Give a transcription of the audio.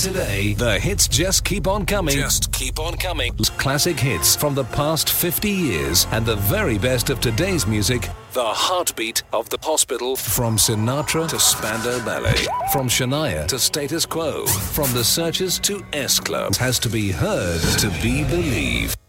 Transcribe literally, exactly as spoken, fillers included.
today, the hits just keep on coming. Just keep on coming. Classic hits from the past fifty years and the very best of today's music. The heartbeat of the hospital. From Sinatra to Spandau Ballet. From Shania to Status Quo. From The Searchers to S Club. Has to be heard to be believed.